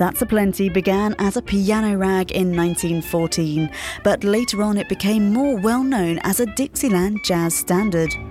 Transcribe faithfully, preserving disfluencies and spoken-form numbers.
That's a Plenty began as a piano rag in nineteen fourteen, but later on it became more well known as a Dixieland jazz standard.